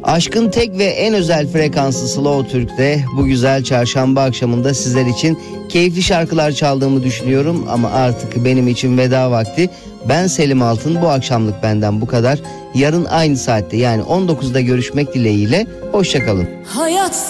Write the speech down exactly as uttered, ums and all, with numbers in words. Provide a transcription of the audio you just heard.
Aşkın tek ve en özel frekansı Slow Türk'te bu güzel çarşamba akşamında sizler için keyifli şarkılar çaldığımı düşünüyorum ama artık benim için veda vakti. Ben Selim Altın, bu akşamlık benden bu kadar. Yarın aynı saatte yani on dokuzda görüşmek dileğiyle. Hoşça kalın. Hayat